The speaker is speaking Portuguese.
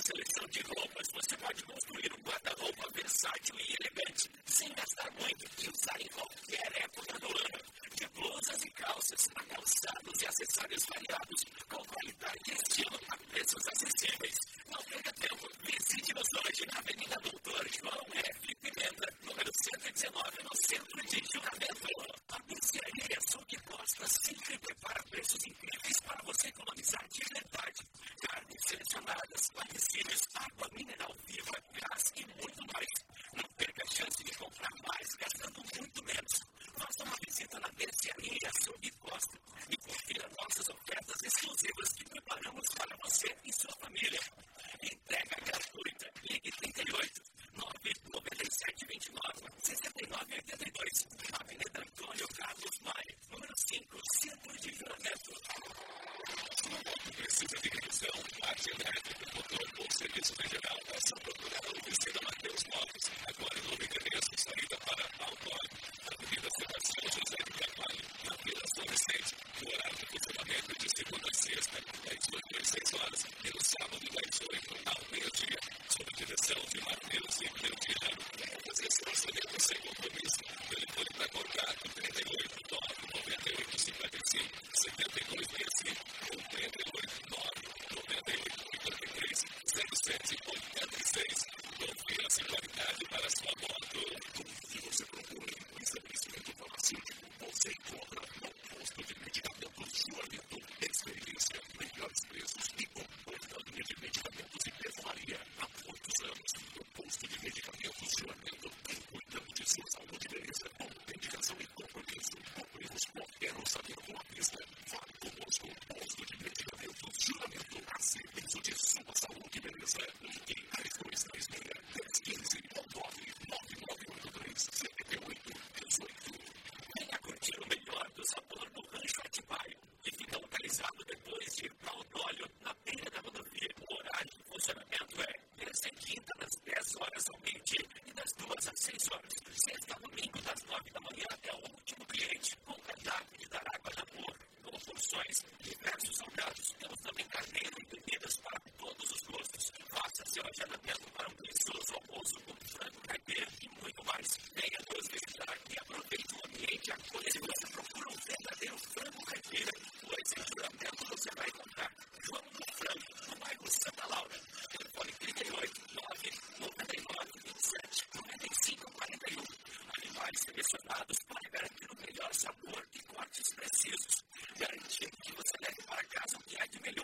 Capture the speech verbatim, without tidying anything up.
seleção de roupas, você pode construir um guarda-roupa versátil e elegante, sem gastar muito e usar em qualquer época do ano. De blusas e calças, a calçados e acessórios variados, com qualidade e estilo a preços acessíveis. Não perca tempo, visite-nos hoje na Avenida Doutor João F. Pimenta, número cento e dezenove, no centro de Juramento. A mercearia Subcosta sempre prepara preços incríveis para você economizar de verdade. Carnes selecionadas, patrocínios, água mineral viva, gás e muito mais. Não perca a chance de comprar mais gastando muito menos. Faça uma visita na mercearia Subcosta e confira nossas ofertas exclusivas que preparamos para você e sua família. Entrega gratuita. Ligue trinta e oito, nove nove sete, dois nove, seis nove oito dois. Avenida Antônio Carlos Maia, número cinco, Centro de Juramento. Precisa de revisão, parte elétrica, motor ou serviços em geral. É só procurar a oficina Mateus Móveis. Agora no endereço, saída para Alpine, Avenida Sebastião José de Carvalho, na Vila São Vicente. O horário de funcionamento de segunda a sexta, das oito às seis horas, e no sábado, das oito ao meio-dia. Sob a direção de Matheus e Cleutiano. Fazer esse orçamento sem compromisso. Telefone para contato trinta e oito, nove noventa e oito, cinquenta e cinco, setenta e dois sessenta e cinco ou trinta e oito, nove noventa e oito, cinquenta e três, zero sete, oitenta e seis. Confiança e qualidade para a sua moto. Se você procura um estabelecimento farmacêutico, você encontra no posto de medicamentos Juramento. Experiência, melhores preços e completa linha de medicamentos e perfumaria. Há muitos anos, no posto de medicamentos Juramento, cuidamos de sua saúde e beleza com dedicação e compromisso. Cumprimos qualquer orçamento à vista. Fale conosco, posto de medicamentos Juramento. A serviço de sua saúde e beleza. Ligue três dois três seis, dez um cinco ou nove nove nove oito três, sete oito um oito. Venha curtir o melhor do sabor do Rancho Atibaia, que fica localizado depois de Paudóleo, na beira da rodovia. O horário de funcionamento é terça e quinta, das dez horas ao meio-dia e das duas às seis horas. Sexta a domingo, das nove da manhã até o último cliente, com cardápio de dar água na rua, com porções, diversos salgados. Temos também carneiro e bebidas para todos os gostos. Faça seu agendamento para um delicioso almoço com frango caipira e muito mais. Venha nos visitar e aproveite o ambiente acolhedor. Se você procura um verdadeiro frango caipira, pois em Juramento você vai encontrar João do Frango, no bairro Santa Laura. Telefone trinta e oito, nove noventa e nove, vinte e sete, noventa e cinco, quarenta e um. Animais selecionados para garantir o melhor sabor e cortes precisos. Garantindo que você leve para casa o que há de melhor